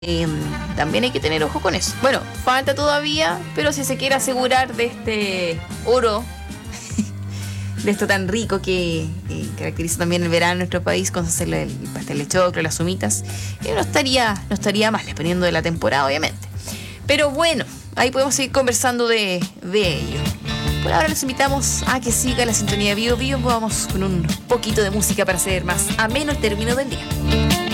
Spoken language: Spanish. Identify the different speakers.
Speaker 1: También hay que tener ojo con eso. Bueno, falta todavía, pero si se quiere asegurar de este oro, de esto tan rico que caracteriza también el verano en nuestro país, con hacerle el pastel de choclo, las humitas, no estaría mal, dependiendo de la temporada, obviamente. Pero bueno, ahí podemos seguir conversando de ello. Por ahora los invitamos a que siga la sintonía de Bio Bio. Vamos con un poquito de música para hacer más ameno el término del día.